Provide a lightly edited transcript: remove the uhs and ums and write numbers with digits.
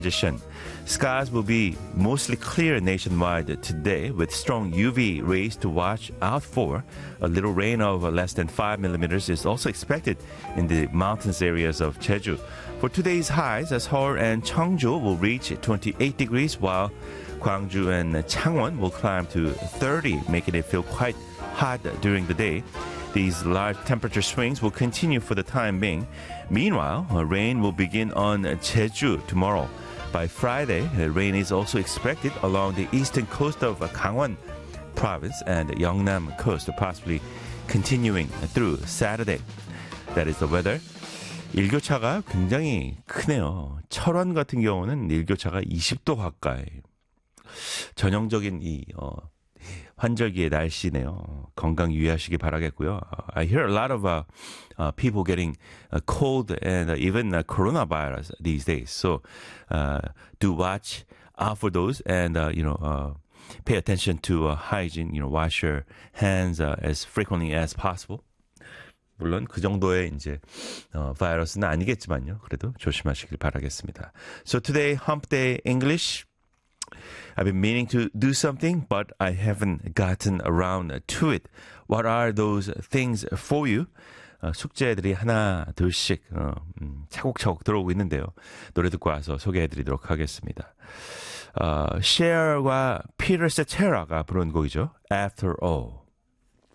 Skies will be mostly clear nationwide today with strong UV rays to watch out for. A little rain of less than 5 millimeters is also expected in the mountainous areas of Jeju. For today's highs, Seoul and Cheongju will reach 28 degrees while Gwangju and Changwon will climb to 30, making it feel quite hot during the day. These large temperature swings will continue for the time being. Meanwhile, rain will begin on Jeju tomorrow. By Friday, rain is also expected along the eastern coast of Gangwon province and Yeongnam coast, possibly continuing through Saturday. That is the weather. 일교차가 굉장히 크네요. 철원 같은 경우는 일교차가 20도 가까이. 전형적인 이 환절기의 날씨네요. 건강 유의하시기 바라겠고요. I hear a lot of people getting cold and even coronavirus these days. So do watch out for those and pay attention to hygiene. Wash your hands as frequently as possible. 물론 그 정도의 이제 바이러스는 아니겠지만요. 그래도 조심하시길 바라겠습니다. So today, Hump Day English. I've been meaning to do something, but I haven't gotten around to it. What are those things for you? 숙제들이 하나, 둘씩 차곡차곡 들어오고 있는데요. 노래 듣고 와서 소개해드리도록 하겠습니다. Cher과 Peter Cetera가 부른 곡이죠. After All.